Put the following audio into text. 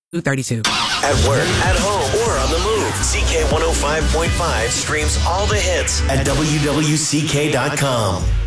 32. At work, at home, or on the move, CK105.5 streams all the hits at WWCK.com.